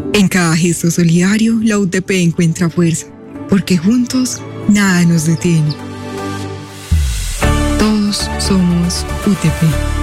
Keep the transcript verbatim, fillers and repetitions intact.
En cada gesto solidario, la U T P encuentra fuerza, porque juntos nada nos detiene. Todos somos U T P.